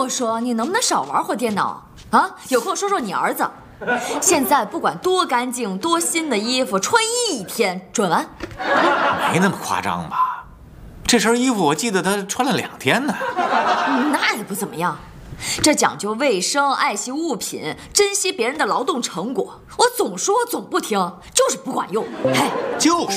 我说，你能不能少玩会儿电脑啊？有空说说你儿子。现在不管多干净、多新的衣服，穿1天准完。 没那么夸张吧？这身衣服我记得他穿了2天呢。 那也不怎么样。这讲究卫生，爱惜物品，珍惜别人的劳动成果。我总说总不听，就是不管用。嘿， 就是。